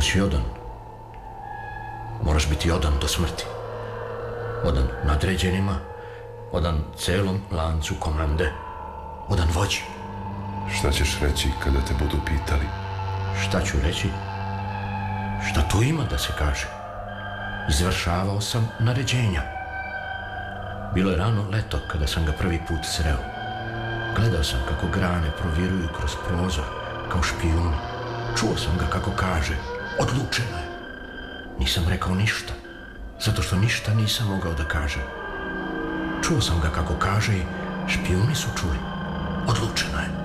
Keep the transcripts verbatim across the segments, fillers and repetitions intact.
si odan. Moraš biti odan do smrti. Odan nadređenima, odan celom lancu komande, odan vođi. Šta ćeš reći kada te budu pitali? Šta ću reći? Šta tu ima da se kaže? Izvršavao sam naređenja. Bilo je rano leto kada sam ga prvi put sreo. Gledao sam kako grane proviruju kroz prozor kao špijuni. Čuo sam ga kako kaže: odlučeno je. Nisam rekao ništa, zato što ništa nisam mogao da kažem. Čuo sam ga kako kaže i špijuni su čuli: odlučeno je.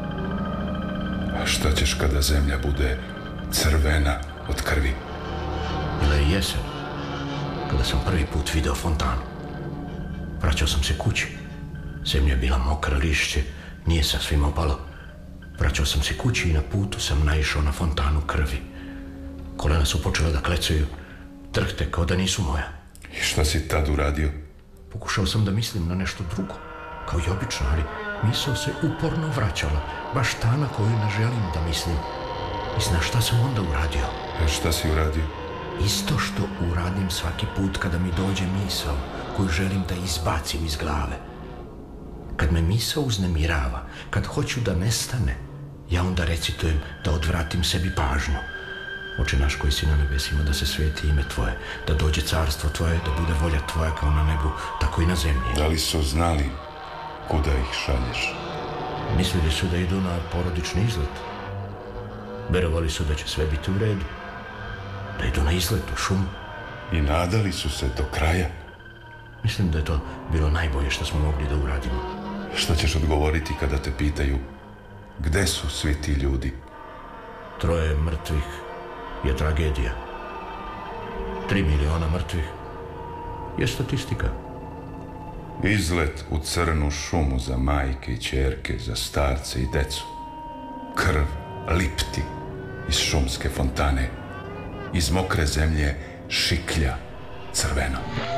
A šta ćeš kada zemlja bude crvena od krvi? Bila je jesen kada sam prvi put video fontanu. Vraćao sam se kući. Zemlja je bila mokra, lišće nije sasvim opalo. Vraćao sam se kući i na putu sam naišao na fontanu krvi. Kolena su počela da klecaju, drhte kao da nisu moja. I šta si tad uradio? Pokušao sam da mislim na nešto drugo, kao i obično, ali misao se uporno vraćala, baš ta na koju ne želim da mislim. I znaš šta sam onda uradio? E šta si uradio? Isto što uradim svaki put kada mi dođe misao koju želim da izbacim iz glave. Kad me misao uznemirava, kad hoću da nestane, ja onda recitujem da odvratim sebi pažnju. Oče naš koji si na nebesima, da se sveti ime Tvoje, da dođe carstvo Tvoje, da bude volja Tvoja kao na nebu, tako i na zemlji. Da li su znali kuda ih šalješ? Mislili su da idu na porodični izlet. Verovali su da će sve biti u redu, da idu na izlet u šumu. I nadali su se do kraja? Mislim da je to bilo najbolje što smo mogli da uradimo. Šta ćeš odgovoriti kada te pitaju gde su svi ti ljudi? Troje mrtvih je tragedija. Tri miliona mrtvih je statistika. Izlet u crnu šumu za majke i ćerke, za starce i decu. Krv lipti iz šumske fontane. Iz mokre zemlje šiklja crveno.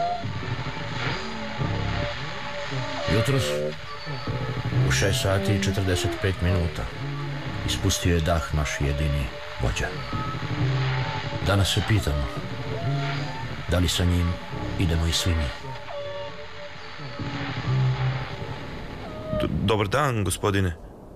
Jutros u šest sati i četrdeset pet minuta ispustio je dah naš jedini vođa. Danas se pitamo da li sa njim idemo i svi mi. Dobar dan, gospodine.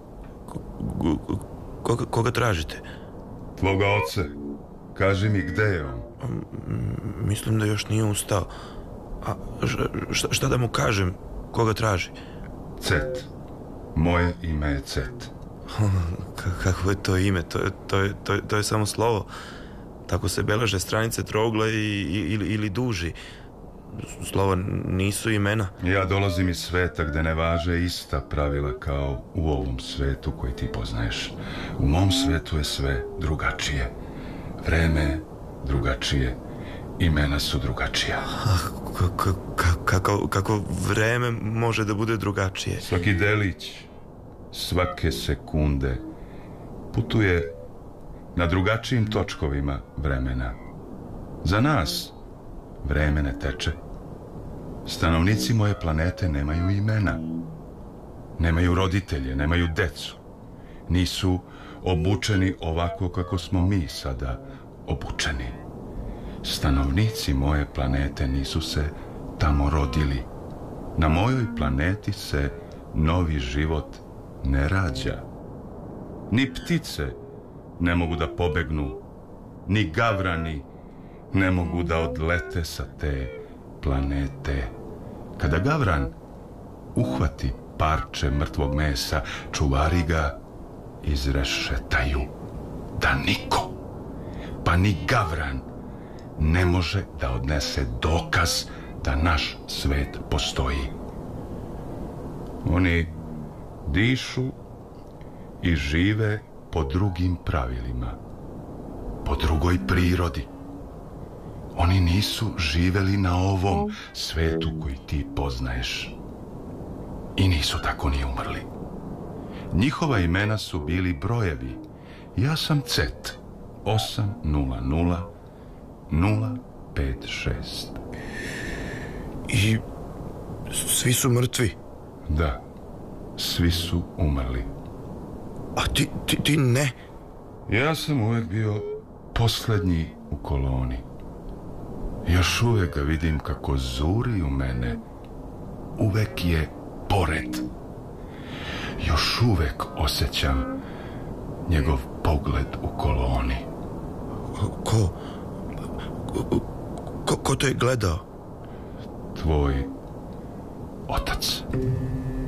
Koga, koga tražite? Tvoga oca. Kaži mi gde je on. Mislim da još nije ustao. A šta, šta da mu kažem? Koga traži? Cet. Moje ime je Cet. Kako je to ime? To je, to je, to je, to je samo slovo. Tako se beleže stranice trougle i, ili, ili duži. Slova nisu imena. Ja dolazim iz sveta gde ne važe ista pravila kao u ovom svetu koji ti poznaješ. U mom svetu je sve drugačije. Vreme je drugačije. Imena su drugačija. Kako, kako vreme može da bude drugačije? Svaki delić, svake sekunde putuje na drugačijim točkovima vremena. Za nas vreme ne teče. Stanovnici moje planete nemaju imena. Nemaju roditelje, nemaju decu. Nisu obučeni ovako kako smo mi sada obučeni. Stanovnici moje planete nisu se tamo rodili. Na mojoj planeti se novi život ne rađa. Ni ptice ne mogu da pobegnu, ni gavrani ne mogu da odlete sa te planete. Kada gavran uhvati parče mrtvog mesa, čuvari ga izrešetaju da niko, pa ni gavran, ne može da odnese dokaz da naš svet postoji. Oni dišu i žive po drugim pravilima, po drugoj prirodi. Oni nisu živeli na ovom svetu koji ti poznaješ. I nisu tako ni umrli. Njihova imena su bili brojevi. Ja sam Cet. osam nula nula nula pet šest. I svi su mrtvi? Da, svi su umrli. A ti, ti, ti ne? Ja sam uvek bio posljednji u koloni. Još uvijek ga vidim kako zuri u mene. Uvek je pored. Još uvijek osjećam njegov pogled u koloni. Ko? Ko, ko to je gledao? Tvoj otac.